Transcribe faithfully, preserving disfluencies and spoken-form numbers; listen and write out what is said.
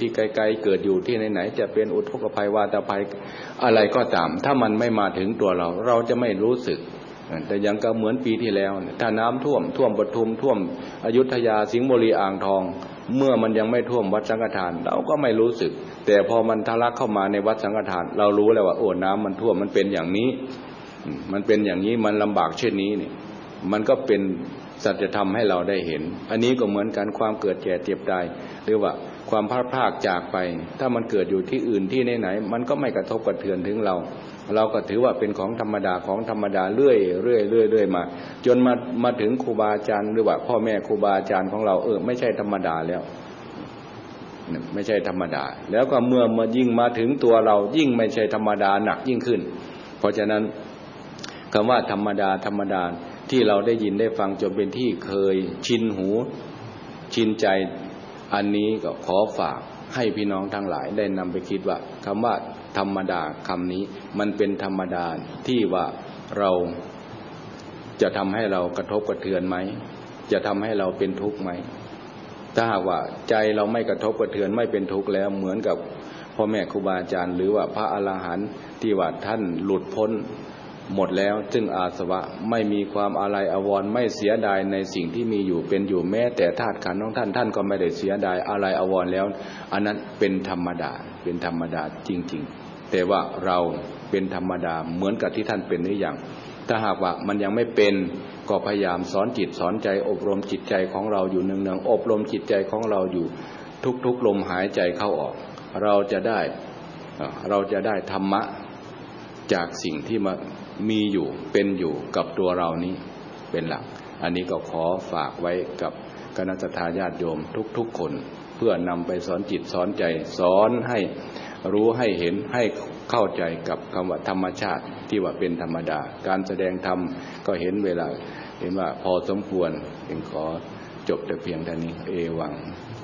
ที่ไกลๆเกิดอยู่ที่ไหนๆจะเป็นอุทกภัยวาตภัยอะไรก็ตามถ้ามันไม่มาถึงตัวเราเราจะไม่รู้สึกแต่ยังก็เหมือนปีที่แล้วถ้าน้ำท่วมท่วมปทุมท่วมอยุธยาสิงห์บุรีอ่างทองเมื่อมันยังไม่ท่วมวัดสังฆทานเราก็ไม่รู้สึกแต่พอมันทะลักเข้ามาในวัดสังฆทานเรารู้แล้วว่าโอ้น้ำมันท่วมมันเป็นอย่างนี้มันเป็นอย่างนี้มันลำบากเช่นนี้นี่มันก็เป็นสัจธรรมให้เราได้เห็นอันนี้ก็เหมือนกันความเกิดแก่เจ็บตายหรือว่าความพลาดพลาดจากไปถ้ามันเกิดอยู่ที่อื่นที่ไหนๆมันก็ไม่กระทบกระเทือนถึงเราเราก็ถือว่าเป็นของธรรมดาของธรรมดาเรื่อยเรื่อยเรื่อยเรื่อยมาจนมามาถึงครูบาอาจารย์หรือว่าพ่อแม่ครูบาอาจารย์ของเราเออไม่ใช่ธรรมดาแล้วไม่ใช่ธรรมดาแล้วก็เมื่อมายิ่งมาถึงตัวเรายิ่งไม่ใช่ธรรมดาหนักยิ่งขึ้นเพราะฉะนั้นคำว่าธรรมดาธรรมดาที่เราได้ยินได้ฟังจนเป็นที่เคยชินหูชินใจอันนี้ก็ขอฝากให้พี่น้องทั้งหลายได้นำไปคิดว่าคำว่าธรรมดาคำนี้มันเป็นธรรมดาที่ว่าเราจะทำให้เรากระทบกระเทือนไหมจะทำให้เราเป็นทุกข์ไหมถ้าหากว่าใจเราไม่กระทบกระเทือนไม่เป็นทุกข์แล้วเหมือนกับพ่อแม่ครูบาอาจารย์หรือว่าพระอรหันต์ที่ว่าท่านหลุดพ้นหมดแล้วซึ่งอาสวะไม่มีความอาลัยอาวรณ์ไม่เสียดายในสิ่งที่มีอยู่เป็นอยู่แม้แต่ธาตุขันธ์ของท่านท่านก็ไม่ได้เสียดายอาลัยอาวรณ์แล้วอันนั้นเป็นธรรมดาเป็นธรรมดาจริงๆแต่ว่าเราเป็นธรรมดาเหมือนกับที่ท่านเป็นหรือยังถ้าหากว่ามันยังไม่เป็นก็พยายามสอนจิตสอนใจอบรมจิตใจของเราอยู่เนืองๆอบรมจิตใจของเราอยู่ทุกๆลมหายใจเข้าออกเราจะได้เราจะได้ธรรมะจากสิ่งที่มามีอยู่เป็นอยู่กับตัวเรานี้เป็นหลักอันนี้ก็ขอฝากไว้กับคณะสัตยาญาติโยมทุกๆคนเพื่อนำไปสอนจิตสอนใจสอนให้รู้ให้เห็นให้เข้าใจกับคำว่าธรรมชาติที่ว่าเป็นธรรมดาการแสดงธรรมก็เห็นเวลาเห็นว่าพอสมควรจึงขอจบแต่เพียงเท่านี้เอวัง